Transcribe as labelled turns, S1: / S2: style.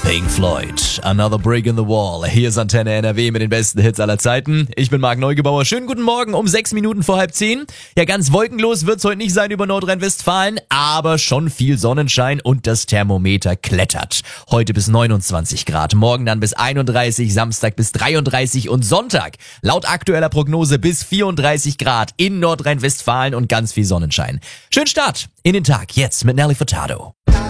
S1: Pink Floyd, Another Brick in the Wall. Hier ist Antenne NRW mit den besten Hits aller Zeiten. Ich bin Marc Neugebauer. Schönen guten Morgen um 6 Minuten vor 9:30. Ja, ganz wolkenlos wird's heute nicht sein über Nordrhein-Westfalen, aber schon viel Sonnenschein und das Thermometer klettert. Heute bis 29 Grad, morgen dann bis 31, Samstag bis 33 und Sonntag laut aktueller Prognose bis 34 Grad in Nordrhein-Westfalen und ganz viel Sonnenschein. Schönen Start in den Tag jetzt mit Nelly Furtado.